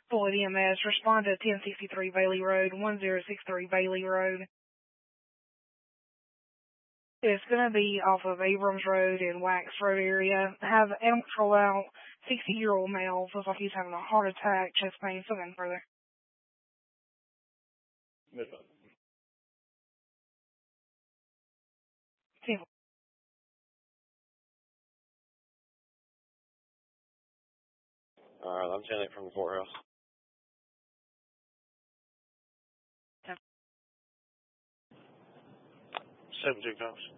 Floyd EMS, respond to 1063 Bailey Road, 1063 Bailey Road. It's going to be off of Abrams Road and Wax Road area. Have animal control out. 60-year-old male. Feels like he's having a heart attack, chest pain, something further. Alright, I'm 10-8 from the courthouse. 7-2 cops.